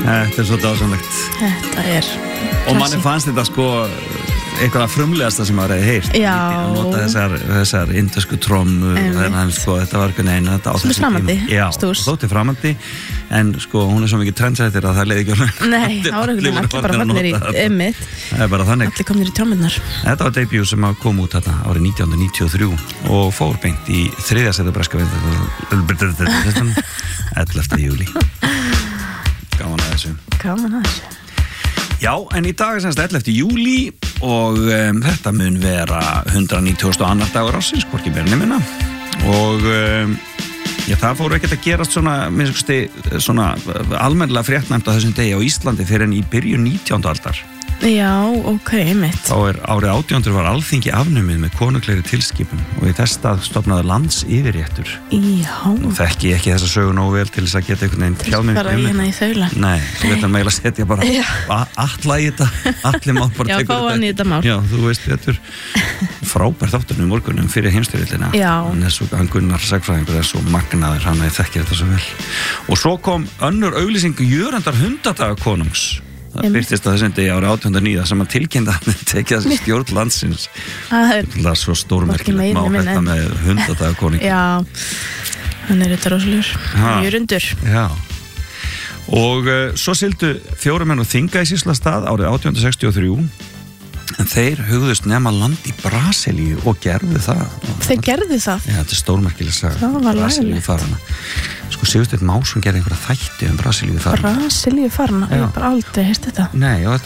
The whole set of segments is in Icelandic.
Þetta svo dásamlegt. Þetta Og manni fannst þetta sko eitthvað frumlegasta sem maður hefði heyrt. Já. Að nota þessar indversku trommu sko, þetta var ekki neina sem framandi. Já, þótti framandi en sko hún svo mikið trendsættir að það leiði ekki alveg. Nei, allir bara farnir í einmitt. Það bara þannig. Allir komnir í trommunar. Þetta var debut sem kom út þarna árið 1993 og fór beint í 3. sæti breska vinsælda 11. júlí. Gaman að þessu. Já, en í dag semst 11. júlí og þetta mun vera 192. dagur ársins, hvorki meira né minna. Og það fóru ekkert að gerast svona almennilega fréttnæmt á þessum degi á Íslandi fyrir en í byrjun 19. aldar. Já, ok, einmitt. Þá árið 1800 var Alþingi afnumið með konunglegri tilskipun og í þess stað stofnaði landsyfirréttur. Já. Og þekki ekki þessa sögu nógu vel til þess að geta einhvern veginn tjálmið. Bara hérna í þaula. Nei, þú veit að meila setja bara alla í þetta, allir mál bara tekur þetta. Já, fá hann í þetta mál. Já, þú veist, þetta frábær þátturinn í morgunum fyrir heimsstyrjöldina. Já. Hann Gunnar sagfræðingur er svo magnaður, hann þekkir þetta svo vel. Og svo kom önnur auglýsing Jörundar hundadaga konungs. Það byrtist að þessum degi árið 1809 sem að tilkynna að tekja þessi stjórn landsins. Það er svo stórmerkilegt mál þetta með hundadaga konungi. Já, hann er þetta rosalegur. Jörundur. Já. Og svo sigldu 4 menn og þinga í Sýslastað árið 1863 en þeir hugðust nema land í Brasilíu og gerðu það. Þeir gerðu það? Já, þetta er stórmerkileg saga. Það var Brasilíu farana. Sko Sigursteinn Másson gerði einhverja þætti Brasilíu farana. Brasilíu farana? Ég hef bara aldrei heyrt þetta. Nei, og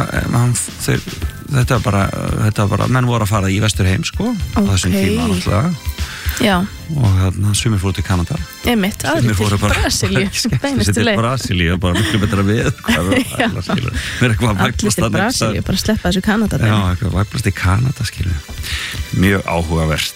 þetta var bara menn voru að fara í Vesturheim sko á þessum tíma náttúrulega. Já. Og þarna sumir fóru til Kanada. Einmitt, aðrir til Brasilíu. Beinist til Brasilíu, bara miklu betra við. Allir til Brasilíu, bara sleppa þessu Kanada. Já, eitthvað væplast í Kanada, skilur. Mjög áhugavert.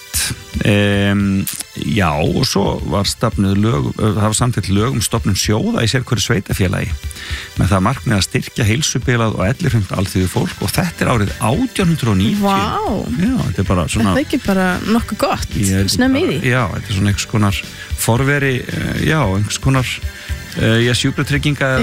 Já, og svo var það var samtidig lög stofnun sjóða í sérhverju sveitafélagi með það markmið að styrkja heilsubilað og ellirheimt alþýðu fólk og þetta er árið 1890. Vá! Já, þetta er bara svona... Þetta er ekki bara nokkuð gott, snemm í því. Já, þetta er svona einhvers konar forveri, einhvers konar sjúkratrygginga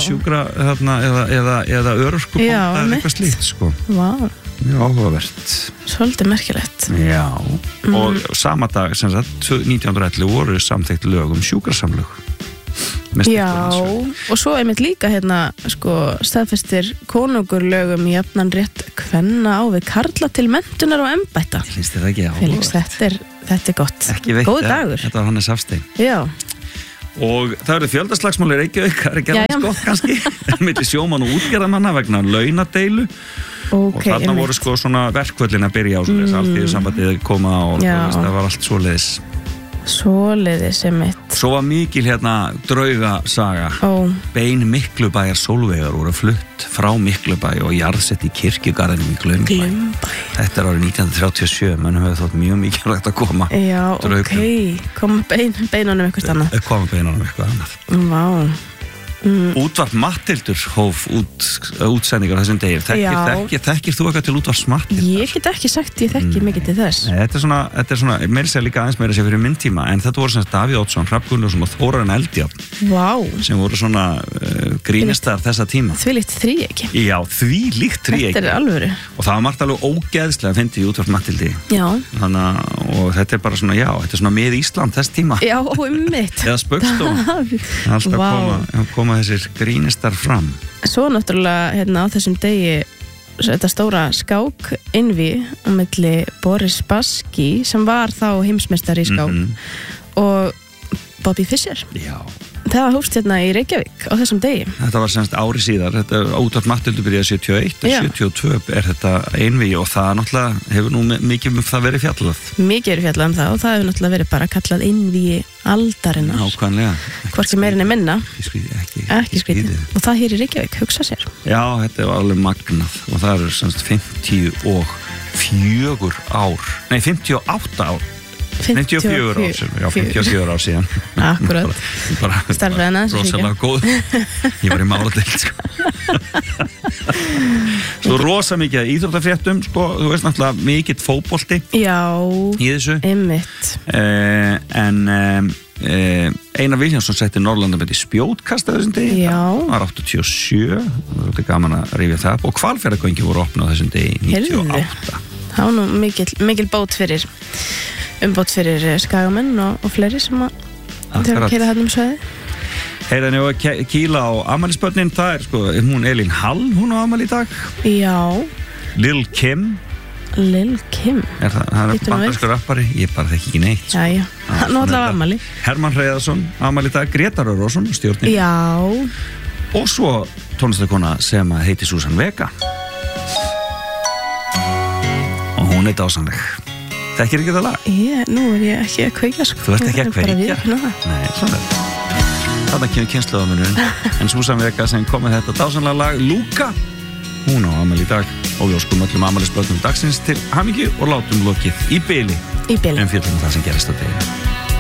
eða örorkubóta eða eitthvað slíkt, sko. Vá! Mjög áhugavert. Svolítið merkilegt. Já, og sama dag, sem sagt, 1911 voru samþykkt lög sjúkrasamlög. Já, og svo einmitt líka staðfestir konungur lögum í jafnan rétt kvenna á við karla til menntunar og embætta. Finnst þér það ekki áhugavert? Þetta er gott. Ekki veitt, góð dagur. Þetta var Hannes Hafstein. Já. Og það eru fjöldaslagsmál í Reykjavík, það er ekki alveg gott kannski, milli sjómann og útgerðarmanna vegna launadeilu. Og þarna voru svona verkvöllin að byrja á Alþýðusambandið koma og það var allt svoleiðis einmitt. Svo var mikil draugasaga. Bein Miklubæjar Sólveigar voru flutt frá Miklubæ og jarðsett í kirkjugarðinum í Glaumbæ. Þetta er árið 1937, mennum hefur þótt mjög mikilvægt að koma. Já, koma beinunum eitthvað annað. Koma beinunum eitthvað annað. Vá. Útvarp Matthildur hóf útsendingar þessum degi. Þekkir þú eitthvað til útvarps Matthildar? Ég get ekki sagt ég þekki mikið til þess. Þetta er svona meira sér líka aðeins meira sér fyrir minn tíma, en þetta voru sem Davíð Oddsson, Hrafn Gunnlaugsson og Þórarinn Eldjárn. Vá. Sem voru svona grínistar þessa tíma. Þvílíkt þríeyki. Já, þvílíkt þríeyki. Þetta er alvöru. Og það var margt alveg ógeðslega að fyndi í útvarp Matthildi. Já. Og þetta er bara svona, þetta er svona með Ísland þess tíma. Já, mitt. Eða Spaugstofan. Alltaf koma þessir grínistar fram. Svo náttúrulega á þessum degi þetta stóra skák einví á milli Boris Spassky sem var þá heimsmeistari í skák og Bobby Fischer. Já. Það hófst í Reykjavík á þessum degi. Þetta var semst ári síðar, þetta útvarp Matthildur byrjaði 71 og 72 er þetta einví og það náttúrulega hefur nú mikið það verið fjallað. Mikið verið fjallað það og það hefur náttúrulega verið bara kallað einví aldarinnar. Nákvæmlega. Hvort sem meirinni minna. Ekki skrítið. Og það hér í Reykjavík, hugsa sér. Já, þetta er alveg magnað og það eru semst 58 ár. 54 ár síðan. Akkurat. Starfræðina. Rosalega góð. Ég var í máladeild, Svo rosa mikið íþróttafréttum, þú veist náttúrulega mikill fótbolti. Já. Í þessu. Einmitt. En Einar Vilhjálmsson setti Norrlandamót í spjótkast á þessum degi. Já. Það var 87, það var gaman að rifja það og Hvalfjarðargöngi voru opnað á þessum degi 98. Það var nú mikil bót fyrir skagamenn og fleiri sem að þegar að keyra þarna svæði. Heiðan ég að kýla á afmælisbörnin, það sko, hún Elín Hall, hún á afmæli í dag. Já. Lil Kim. Það bandarskur rappari, ég bara þekki ekki neitt. Já, hann var allavega afmæli. Hermann Hreiðarsson, afmæli í dag, Gretar Örvarsson, stjórnin. Já. Og svo tónlistarkona sem heiti Susan Vega. Og hún dásamleg. Þekkir ekki það lag? Nú ég ekki að kveikja sko. Þú ert ekki að kveikja? Nei, svona. Þarna kemur kynslóðamunurinn. En Susan Vega sem kom með þetta dásamlega lag, Luka, hún á afmæli í dag og við óskum öllum afmælisbörnum dagsins til hamingju og látum lokið í bili. Í bili. Fjöllum það sem gerist á deginu.